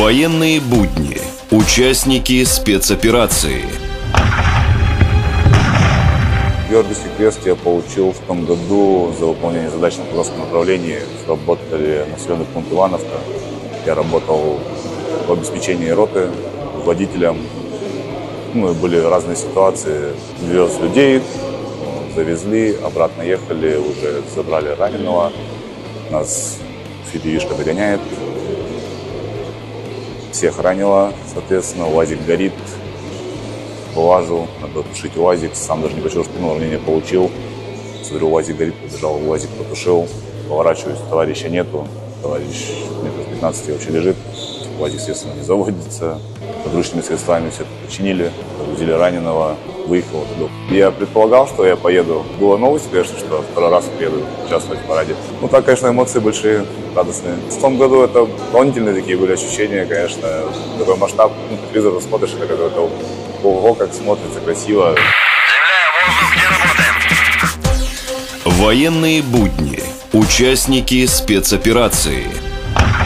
Военные будни. Участники спецоперации. Георгиевский крест я получил в том году за выполнение задач на Курганском направлении. Сработали населенный пункт Ивановка. Я работал в обеспечении роты, водителем. Были разные ситуации. Вез людей, завезли, обратно ехали, уже забрали раненого. Нас фидеишка догоняет. Всех ранило, соответственно, УАЗик горит. Вылажу, надо тушить УАЗик, сам даже не почувствовал, что ранение получил. Смотрю, УАЗик горит, побежал, УАЗик потушил. Поворачиваюсь, товарища нету. Товарищ метров 15 вообще лежит. УАЗик, естественно, не заводится. Подручными средствами все это починили, погрузили раненого, выехал. Я предполагал, что я поеду. Было новость, конечно, что второй раз приеду участвовать в параде. Так, конечно, эмоции большие, радостные. В том году это дополнительные такие были ощущения, конечно. Такой масштаб, по телевизору смотришь, это какой-то ого, как смотрится красиво. Заявляю, воздух, где работаем? Военные будни. Участники спецоперации.